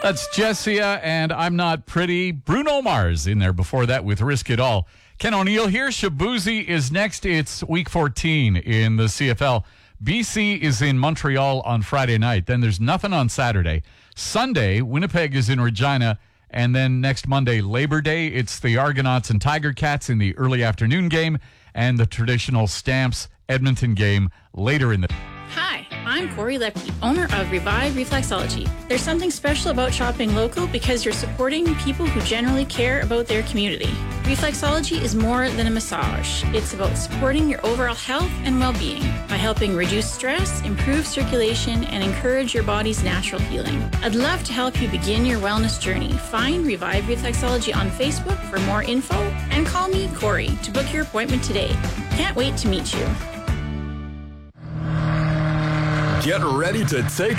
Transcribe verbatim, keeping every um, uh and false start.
That's Jessia and I'm Not Pretty. Bruno Mars in there before that with Risk It All. Ken O'Neill here. Shabuzi is next. It's week fourteen in the C F L. B C is in Montreal on Friday night. Then there's nothing on Saturday. Sunday, Winnipeg is in Regina. And then next Monday, Labor Day, it's the Argonauts and Tiger Cats in the early afternoon game and the traditional Stamps Edmonton game later in the... Hi, I'm Corey Lepke, owner of Revive Reflexology. There's something special about shopping local because you're supporting people who generally care about their community. Reflexology is more than a massage. It's about supporting your overall health and well-being by helping reduce stress, improve circulation, and encourage your body's natural healing. I'd love to help you begin your wellness journey. Find Revive Reflexology on Facebook for more info and call me, Corey, to book your appointment today. Can't wait to meet you. Get ready to take